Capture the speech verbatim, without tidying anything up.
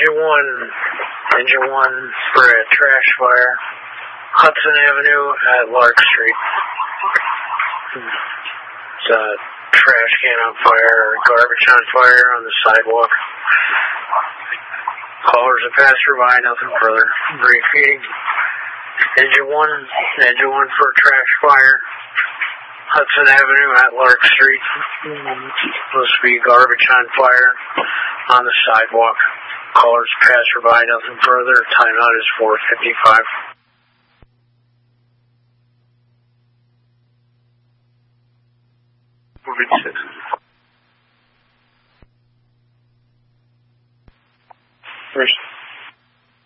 Engine one, engine one for a trash fire. Hudson Avenue at Lark Street. It's a trash can on fire, or garbage on fire on the sidewalk. Callers and passerby, nothing further. Brief feeding. Engine one, engine one for a trash fire. Hudson Avenue at Lark Street. Supposed to be garbage on fire on the sidewalk. Callers and passerby, nothing further. Timeout is four fifty-five. Moving six.